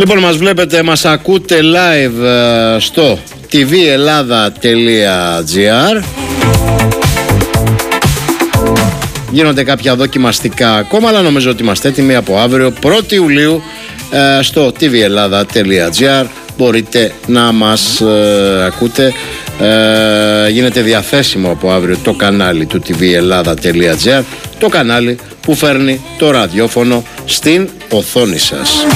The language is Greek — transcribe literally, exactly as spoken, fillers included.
Λοιπόν, μας βλέπετε, μας ακούτε live ε, στο τι βι Ελλάδα τελεία τζι άρ. Γίνονται κάποια δοκιμαστικά ακόμα, αλλά νομίζω ότι είμαστε έτοιμοι από αύριο πρώτη Ιουλίου ε, στο τι βι Ελλάδα τελεία τζι άρ. Μπορείτε να μας ε, ακούτε. ε, Γίνεται διαθέσιμο από αύριο το κανάλι του τι βι Ελλάδα τελεία τζι άρ, το κανάλι που φέρνει το ραδιόφωνο στην οθόνη σας.